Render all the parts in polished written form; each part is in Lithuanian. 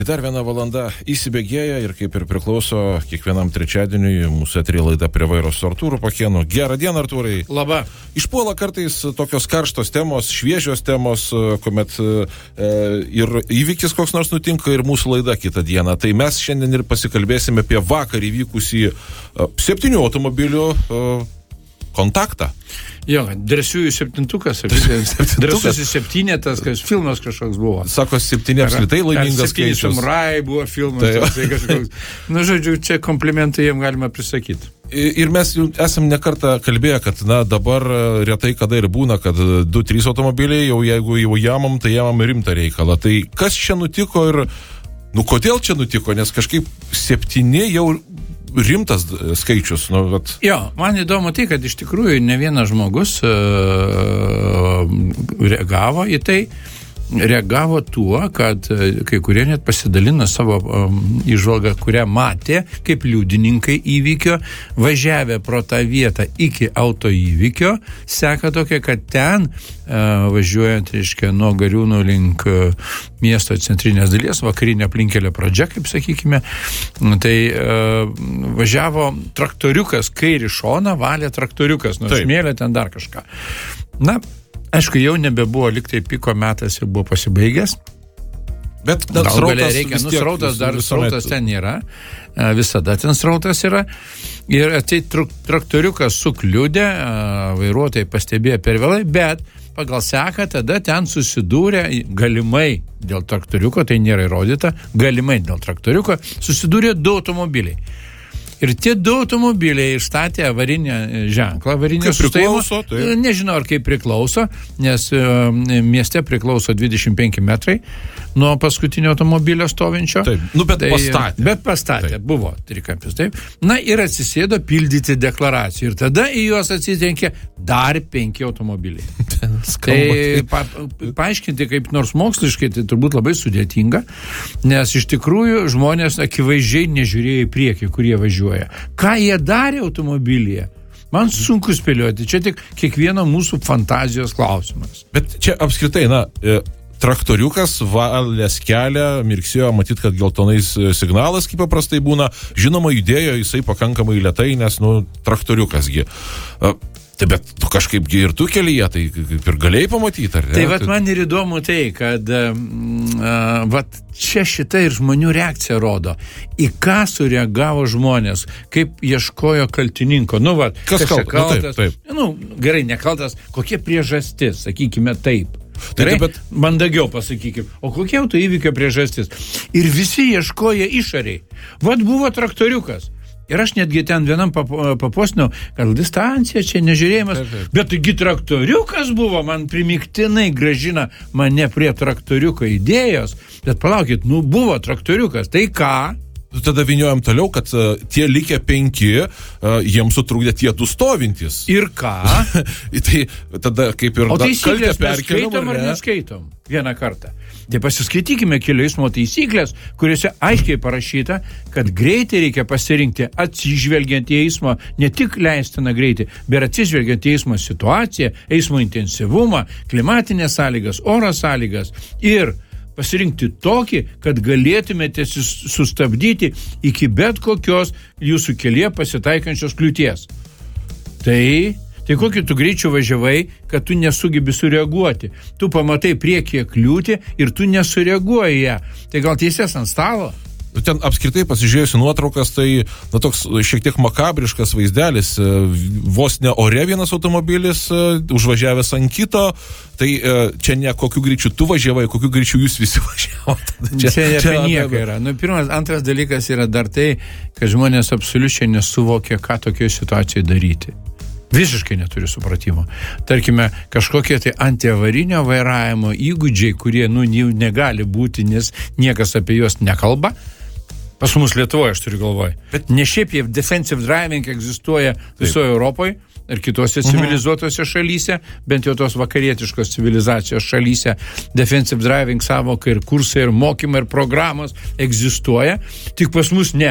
Dar viena valanda įsibėgėja ir kaip ir priklauso kiekvienam trečiadieniui mūsų eteryje laida Prie vairo su Artūru Pakėnu. Gerą dieną, Artūrai. Labą. Išpuola kartais tokios karštos temos, šviežios temos, kuomet ir įvykis koks nors nutinka ir mūsų laida kitą dieną. Tai mes šiandien ir pasikalbėsime apie vakar įvykusį 7 automobilių kontaktą. Jo, drąsiųjų septintukas, drąsusis septynetas, filmas kažkoks buvo. Sako, 7 apskritai laimingas skaičius. 7 samurai buvo filmas, tai kažkoks. Nu, žodžiu, čia komplimentai jiem galima prisakyti. Ir mes esam nekartą kalbėję, kad dabar retai kada ir būna, kad 2-3 automobiliai, jeigu jau jamam, tai jamam rimtą reikalą. Tai kas čia nutiko ir, kodėl čia nutiko, nes kažkaip 7 jau rimtas skaičius. Jo, man įdomu tai, kad iš tikrųjų ne vienas žmogus reagavo į tai, reagavo tuo, kad kai kurie net pasidalino savo įžvalgą, kurią matė kaip liudininkai įvykio, važiavę pro tą vietą iki autoįvykio, seka tokia, kad ten važiuojant, reiškia, nuo Gariūnų link miesto centrinės dalies, vakarinė aplinkelio pradžia, kaip sakykime, tai važiavo traktoriukas, kairį šoną valė traktoriukas, nors smėlė ten dar kažką. Aišku, jau nebebuvo, liktai piko metas ir buvo pasibaigęs. Bet srautas ten yra. Visada ten srautas yra. Ir tai traktoriukas sukliudė, vairuotojai pastebėjo per vėlai, bet pagal seką tada ten susidūrė galimai dėl traktoriuko, tai nėra įrodyta, galimai dėl traktoriuko susidūrė 2 automobiliai. Ir tie 2 automobiliai išstatė avarinę ženklą, avarinę sustojimą. Nežinau, ar kaip priklauso, nes mieste priklauso 25 metrai nuo paskutinio automobilio stovinčio. Taip, bet pastatė, buvo trikampis, taip. Ir atsisėdo pildyti deklaracijų. Ir tada į juos atsitrenkė dar 5 automobiliai. Tai paaiškinti kaip nors moksliškai, tai turbūt labai sudėtinga, nes iš tikrųjų žmonės akivaizdžiai nežiūrėjo į priekį, kurie važiuoja. Ką jie darė automobilyje? Man sunku spėlioti. Čia tik kiekvieno mūsų fantazijos klausimas. Bet čia apskritai, traktoriukas valės kelią, mirksėjo, matyt, kad geltonais signalas, kaip paprastai būna. Žinoma, judėjo jisai pakankamai lėtai, nes, traktoriukasgi. Bet kažkaipgi ir tu kelyje, tai kaip ir galėjai pamatyti, ar ne? Tai man ir įdomu tai, kad čia šita ir žmonių reakcija rodo, į ką sureagavo žmonės, kaip ieškojo kaltininko. Kas kaltas? Taip. Gerai, nekaltas, kokie priežastis, sakykime taip. Gerai, bet mandagiau pasakykime, o kokie autoįvykio priežastis? Ir visi ieškoja išoriai. Buvo traktoriukas. Ir aš netgi ten vienam papostinau, kad distancija čia nežiūrėjimas, bet taigi traktoriukas buvo, man primiktinai grąžina mane prie traktoriuko idėjos, bet palaukit, buvo traktoriukas, tai ką? Tada vyniojam toliau, kad tie likę 5, jiems sutrukdė tie 2 stovintys. Ir ką? Tai tada kaip ir... O taisyklės mes skaitom ar neskaitom? Vieną kartą. Tai pasiskaitykime kelių eismo taisyklės, kuriuose aiškiai parašyta, kad greitį reikia pasirinkti atsižvelgiant į eismo, ne tik leistiną greitį, bet atsižvelgiant į eismo situaciją, eismo intensyvumą, klimatinės sąlygas, oro sąlygas ir pasirinkti tokį, kad galėtumėte sustabdyti iki bet kokios jūsų kelyje pasitaikančios kliūties. Tai kokį tu greičiu važiavai, kad tu nesugebi sureaguoti. Tu pamatai priekyje kliūtį ir tu nesureaguoji ją. Tai gal teisės ant stalo? Ten apskritai pasižiūrėjusi nuotraukas, tai toks šiek tiek makabriškas vaizdelis. Vos ne ore vienas automobilis, užvažiavęs ant kito. Tai čia ne kokiu greičiu tu važiavai, kokiu greičiu jūs visi važiavote. Čia apie nieką yra. Pirmas, antras dalykas yra dar tai, kad žmonės absoliučiai nesuvokia, ką tokioje situacijoje daryti. Visiškai neturi supratimo. Tarkime, kažkokie tai antiavarinio vairavimo įgūdžiai, kurie negali būti, nes niekas apie juos nekalba. Pas mus Lietuvoje, aš turiu galvoje. Bet ne šiaip jie defensive driving egzistuoja visoje Europoje ir kitose civilizuotose šalyse, bent jau tos vakarietiškos civilizacijos šalyse, defensive driving savoka ir kursai, ir mokymai, ir programos egzistuoja, tik pas mus ne.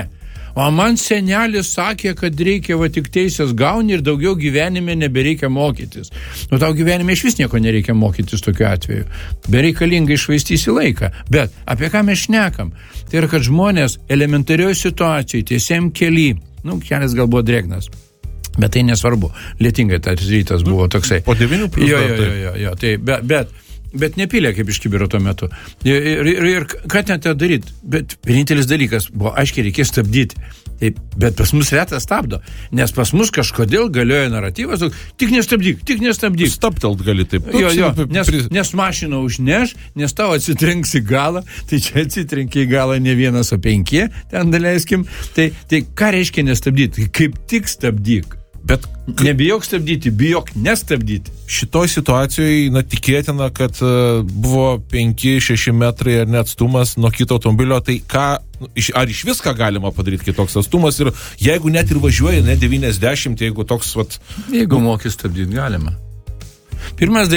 O man senelis sakė, kad reikia tik teisės gauni ir daugiau gyvenime nebereikia mokytis. Nu, tau gyvenime iš vis nieko nereikia mokytis tokiu atveju. Bereikalingai išvaistysi laiką. Bet apie ką mes šnekam? Tai yra, kad žmonės elementarioje situacijoje, tiesiam kely, kelias gal buvo drėgnas. Bet tai nesvarbu. Lietingai tas rytas buvo toksai. Po 9 plius. Jo. Tai, bet nepylė kaip iš kibiro tuo metu. Ir ką ten tą daryti? Bet vienintelis dalykas buvo, aiškiai, reikės stabdyti. Taip, bet pas mus retas stabdo. Nes pas mus kažkodėl galioja naratyvas, tik nestabdyk. Stabtelt gali taip. Jo, nes mašina užneš, nes tau atsitrenks į galą, tai čia atsitrenkia į galą ne 1, o 5, ten daleiskim. Tai ką reiškia nestabdyti? Kaip tik stabdyk. Bet nebijok stabdyti, bijok nestabdyti. Šitoj situacijoje, tikėtina, kad buvo 5-6 metrai ar net atstumas nuo kito automobilio, tai ar iš viską galima padaryti kitoks atstumas ir jeigu net ir važiuoja, ne 90, jeigu toks, Jeigu moki stabdyti, galima. Pirmas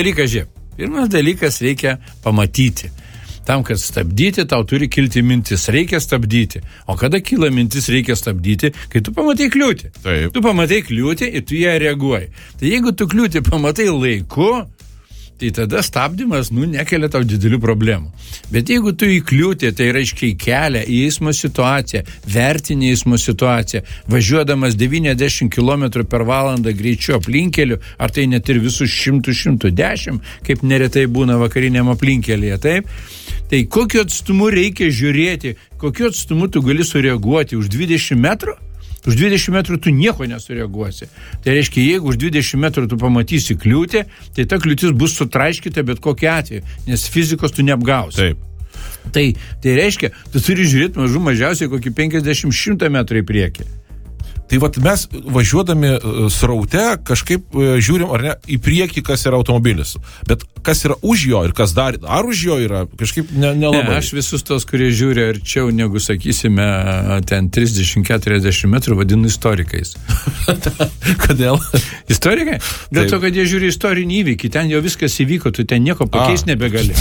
dalykas reikia pamatyti. Tam, kad stabdyti, tau turi kilti mintis, reikia stabdyti. O kada kyla mintis, reikia stabdyti, kai tu pamatai kliūtį. Taip. Tu pamatai kliūtį ir tu ją reaguoji. Tai jeigu tu kliūtį pamatai laiku, tai tada stabdymas, nekelia tau didelių problemų. Bet jeigu tu įkliūti, tai reiškia kelią į eismo situaciją, vertinį eismo situaciją, važiuodamas 90 km per valandą greičiu aplinkeliu, ar tai net ir visus 100-110, kaip neretai būna vakariniam aplinkelyje, taip? Tai kokiu atstumu reikia žiūrėti, kokiu atstumu tu gali sureaguoti už 20 metrų? Už 20 metrų tu nieko nesureaguosi. Tai reiškia, jeigu už 20 metrų tu pamatysi kliūtį, tai ta kliūtis bus sutraiškyta bet kokiu atveju, nes fizikos tu neapgausi. Taip. Tai reiškia, tu turi žiūrėti mažiausiai kokį 50-100 metrų į priekį. Tai mes važiuodami sraute kažkaip žiūrim, ar ne, į priekį, kas yra automobilis. Bet kas yra už jo ir kas dar už jo yra, kažkaip nelabai. Ne, aš visus tos, kurie žiūri arčiau negu, sakysime, ten 30-40 metrų vadinu istorikais. Kodėl? Istorikai? Dėl to, kad jie žiūri istorinį įvykį, ten jau viskas įvyko, tu ten nieko pakeisti nebegali.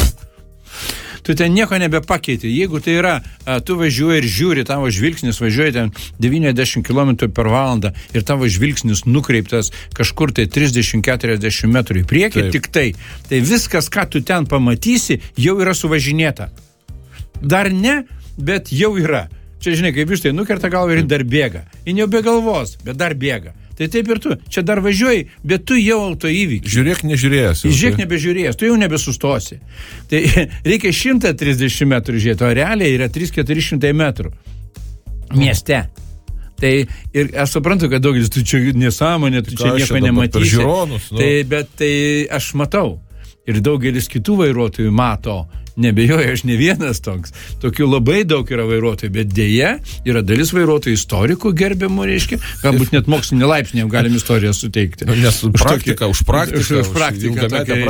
Tu ten nieko nebepakeiti. Jeigu tai yra, tu važiuoji ir žiūri, tavo žvilgsnis važiuoja ten 90 km per valandą ir tavo žvilgsnis nukreiptas kažkur tai 30-40 metrų į priekį, tik tai viskas, ką tu ten pamatysi, jau yra suvažinėta. Dar ne, bet jau yra. Čia, žinai, kaip iš tai nukerta galvą ir dar bėga. Jis jau be galvos, bet dar bėga. Tai taip ir tu. Čia dar važiuoji, bet tu jau autoįvykį. Žiūrėk, nežiūrėjęs. Žiūrėk, nebežiūrėjęs. Tu jau nebesustosi. Tai reikia 130 metrų žiūrėti, o realiai yra 300-400 metrų mieste. Tai ir aš suprantu, kad daugelis, tu čia nesąmonė, tu čia nieko nematysi. Žiūronus, Bet tai aš matau. Ir daugelis kitų vairuotojų mato. Nebejoju, aš ne vienas toks. Tokių labai daug yra vairuotojų, bet dėja yra dalis vairuotojų istorikų gerbiamų, reiškia, galbūt net mokslinį laipsnį galim istoriją suteikti. Nes už praktiką. Už praktiką.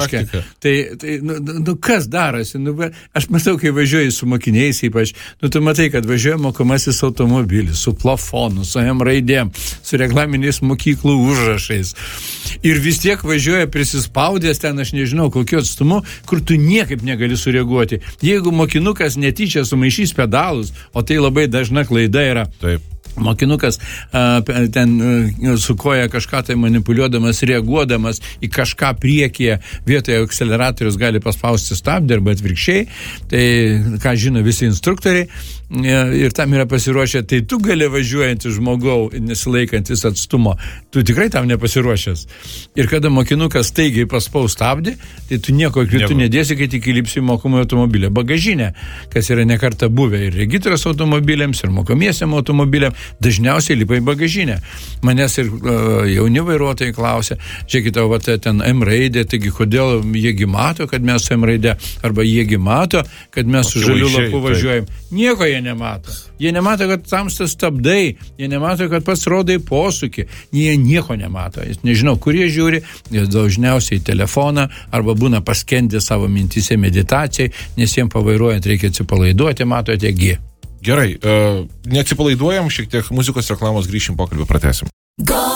Tai kas darosi? Aš matau, kai važiuoji su mokiniais ypač, tu matai, kad važiuoja mokomasis automobilis su plafonu, su M raidėm, su reklaminiais mokyklų užrašais. Ir vis tiek važiuoja prisispaudęs ten, aš nežinau, kokiu atstumu, kur tu niekaip negali sureaguoti. Jeigu mokinukas netyčia sumaišys pedalus, o tai labai dažna klaida yra. Taip. Mokinukas ten su koja kažką tai manipuliuodamas, reaguodamas į kažką priekyje, vietoje akceleratorius gali paspausti stabdį arba atvirkščiai, tai ką žino visi instruktoriai ir tam yra pasiruošę, tai tu gali važiuojantį žmogau, nesilaikantis atstumo, tu tikrai tam nepasiruošęs. Ir kada mokinukas staigiai paspaus stabdį, tai tu nieko tu nedėsi, kai tik įlipsi į mokomąjį automobilį. Bagažinę, kas yra nekartą buvę ir regitros automobiliams, ir mokomiesiam automobiliam, dažniausiai lipa į bagažinę. Manęs ir jauni vairuotojai klausia, žiūrėkite, ten M raidė, taigi kodėl jiegi mato, kad mes su M raidė, arba jiegi mato, kad mes su žaliu lapu važiuojam. Nieko jie nemato. Jie nemato, kad tamstas stabdai, jie nemato, kad pats rodai posūkį. Jie nieko nemato. Jis nežinau, kur jie žiūri, jie dažniausiai į telefoną, arba būna paskendę savo mintise meditacijai, nes jiems pavairuojant reikia atsipalaiduoti, matote, Gerai, neatsipalaiduojam, šiek tiek muzikos reklamos, grįšim pokalbį, pratęsim.